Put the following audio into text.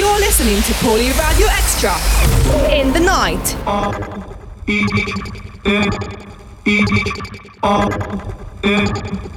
You're listening to Paulie Radio Extra in the night. E